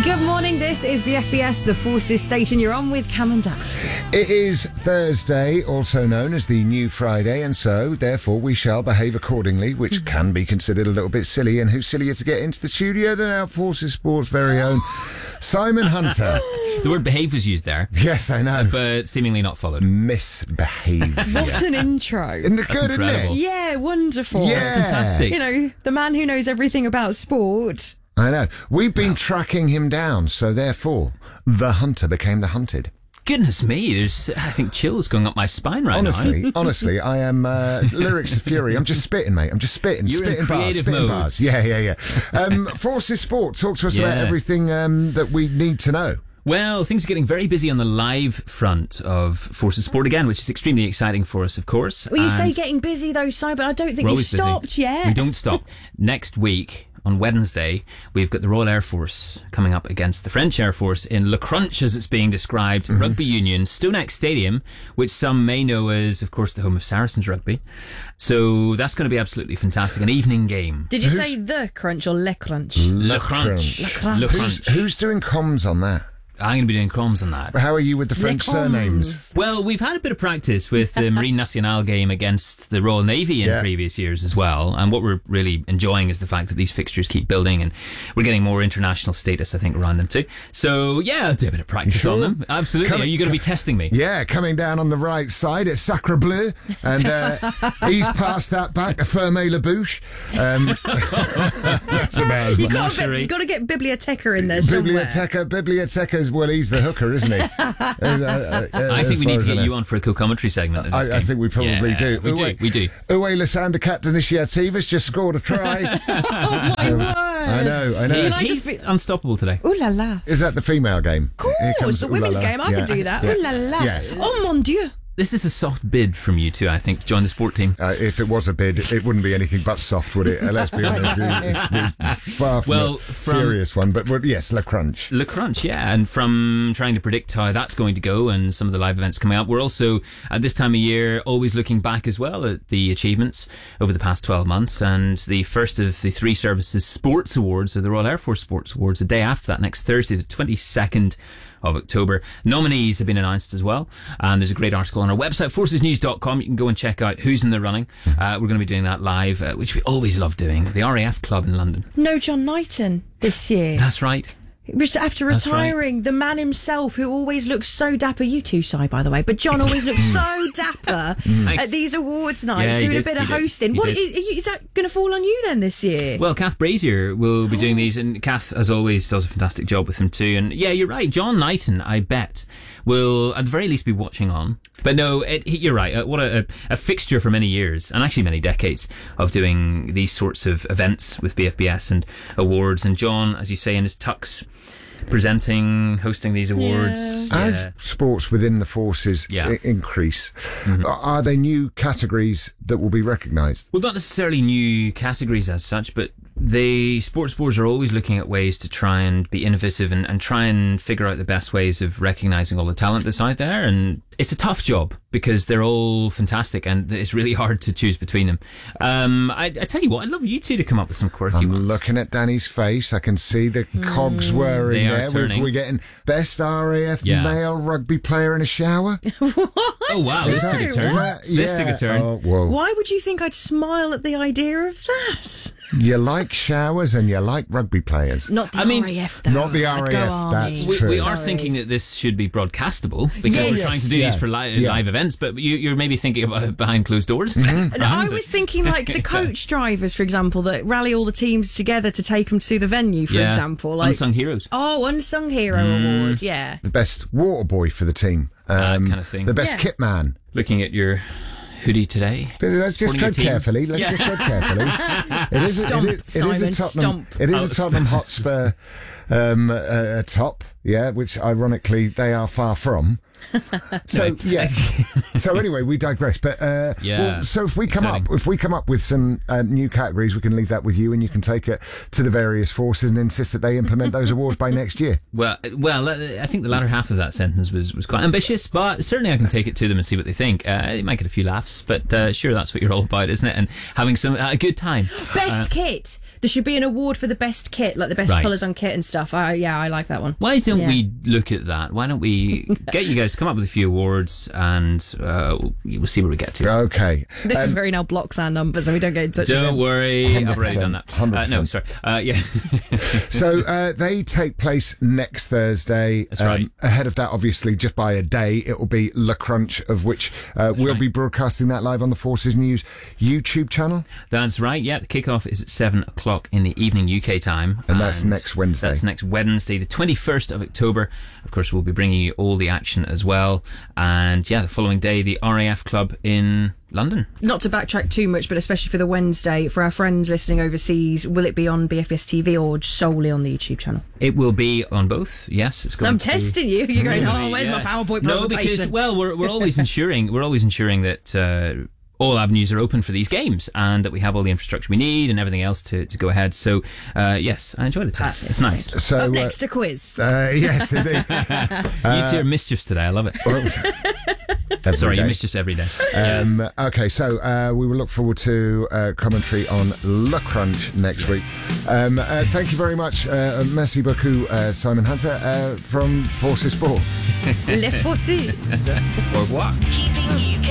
Good morning, this is BFBS, the Forces Station. You're on with Cam and Dan. It is Thursday, also known as the New Friday, and so, therefore, we shall behave accordingly, which can be considered a little bit silly. And who's sillier to get into the studio than our Forces Sports' very own Simon Hunter? The word behave was used there. Yes, I know. But seemingly not followed. Misbehave. What an intro. Isn't it good, incredible. isn't it? Yeah, wonderful. Yeah. That's fantastic. You know, the man who knows everything about sport. I know. We've been tracking him down, so therefore, the hunter became the hunted. Goodness me, there's, I think, chills going up my spine right now. Honestly, I am lyrics of fury. I'm just spitting, mate. I'm just spitting. You're spitting in creative bars, spitting mode. bars. Yeah. Forces Sport, talk to us about everything that we need to know. Well, things are getting very busy on the live front of Forces Sport again, which is extremely exciting for us, of course. Well, you say And getting busy though, Si, but I don't think we're you've always busy. stopped yet. We don't stop. Next week, on Wednesday, we've got the Royal Air Force coming up against the French Air Force in Le Crunch, as it's being described, Rugby Union, Stonex Stadium, which some may know as, of course, the home of Saracens Rugby. So that's going to be absolutely fantastic. An evening game. Did you say the crunch or le crunch? Le Crunch. Le Crunch. Who's doing comms on that? I'm going to be doing comms on that. How are you with the French surnames? Well, we've had a bit of practice with the Marine Nationale game against the Royal Navy in previous years as well. And what we're really enjoying is the fact that these fixtures keep building and we're getting more international status, I think, around them too. So, yeah, I'll do a bit of practice on them. Absolutely. Are you going to be testing me? Yeah, coming down on the right side, it's Sacre Bleu. And he's passed that back to Ferme Labouche. That's about as much. You've got to get Biblioteca in there somewhere. Biblioteca's, well, he's the hooker, isn't he? I think we need to get you on for a co-commentary segment. In this I think we probably do. We do. Uwe Lysander Cat Initiativas just scored a try. Oh, my word. I know. He's unstoppable today. Ooh la la. Is that the female game? Of course, the women's game. I could do that. Ooh la la. Yeah. Oh, mon Dieu. This is a soft bid from you two, I think, to join the sport team. If it was a bid, it wouldn't be anything but soft, would it? Let's be honest. It's far from a serious one. But yes, Le Crunch. Le Crunch, yeah. And from trying to predict how that's going to go and some of the live events coming up, we're also, at this time of year, always looking back as well at the achievements over the past 12 months. And the first of the Three Services Sports Awards, or the Royal Air Force Sports Awards, the day after that, next Thursday, the 22nd of October. Nominees have been announced as well, and there's a great article on our website, forcesnews.com. You can go and check out who's in the running. We're going to be doing that live, which we always love doing, at the RAF Club in London. No John Knighton this year. That's right. After retiring, the man himself, who always looks so dapper. You too, Si, by the way, but John always looks so dapper at these awards nights, doing a bit of hosting. What is that going to fall on you then this year? Well, Kath Brazier will be doing these, and Kath, as always, does a fantastic job with them too. And yeah, you're right, John Knighton, I bet, will at the very least be watching on. But no, you're right. What a fixture for many years, and actually many decades, of doing these sorts of events with BFBS and awards. And John, as you say, in his tux, presenting, hosting these awards. Yeah. As sports within the forces increase, are there new categories that will be recognised? Well, not necessarily new categories as such, but the sports boards are always looking at ways to try and be innovative and try and figure out the best ways of recognising all the talent that's out there. And it's a tough job because they're all fantastic and it's really hard to choose between them. I tell you what, I'd love you two to come up with some quirky ones. I'm looking at Danny's face. I can see the cogs whirring there. We're getting best RAF male rugby player in a shower. Oh, wow. This took a turn. This took a turn. Oh, whoa. Why would you think I'd smile at the idea of that? You like showers and you like rugby players. Not the RAF, though. Not the RAF, that's true. We are thinking that this should be broadcastable because we're trying to do these for live events, but you're maybe thinking about it behind closed doors. And I was thinking like the coach drivers, for example, that rally all the teams together to take them to the venue, for example. Like, Unsung Heroes. Oh, Unsung Hero Award, yeah. The best water boy for the team. Kind of thing. The best kit man. Looking at your hoodie today. Let's just tread carefully. It is a Tottenham Hotspur top, which ironically they are far from. So so anyway, we digress. But so if we come up with some new categories, we can leave that with you, and you can take it to the various forces and insist that they implement those awards by next year. Well, I think the latter half of that sentence was quite ambitious, but certainly I can take it to them and see what they think. They might get a few laughs, but sure, that's what you're all about, isn't it? And having a good time. Best kit. there should be an award for the best kit, like the best colours on kit and stuff. I like that one. Why don't we look at that? Why don't we get you guys to come up with a few awards, and we'll see where we get to. Okay. This is very now blocks our numbers, and we don't get in touch. Don't worry, I've already done that. 100%. No, sorry. Yeah. So they take place next Thursday. That's right. Ahead of that, obviously, just by a day, it will be Le Crunch, of which we'll be broadcasting that live on the Forces News YouTube channel. That's right. Yeah, the kickoff is at 7:00 in the evening UK time, and that's next Wednesday. That's next Wednesday, the 21st of October. Of course, we'll be bringing you all the action as well. And yeah, the following day, the RAF Club in London. Not to backtrack too much, but especially for the Wednesday, for our friends listening overseas, will it be on BFBS TV or solely on the YouTube channel? It will be on both. Yes, it's going. I'm testing you. You're going, where's my PowerPoint presentation? No, because we're always ensuring that all avenues are open for these games, and that we have all the infrastructure we need and everything else to go ahead. So, yes, I enjoy the test. It's nice. So, up next, a quiz. Yes, indeed. You two are mischiefs today. I love it. Sorry, you mischiefs every day. Okay, so we will look forward to commentary on Le Crunch next week. Thank you very much. Merci beaucoup, Simon Hunter from Forces Sport. Les Forces. Au revoir. Keeping you